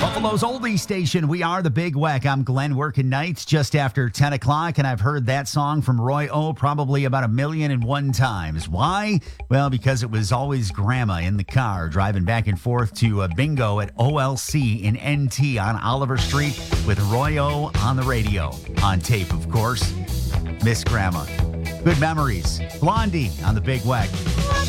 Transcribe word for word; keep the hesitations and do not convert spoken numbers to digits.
Buffalo's oldie station. We are the Big Weck. I'm Glenn, working nights just after ten o'clock, and I've heard that song from Roy O probably about a million and one times. Why? Well, because it was always Grandma in the car driving back and forth to uh, bingo at O L C in N T on Oliver Street with Roy O on the radio. On tape, of course. Miss Grandma. Good memories. Blondie on the Big Weck.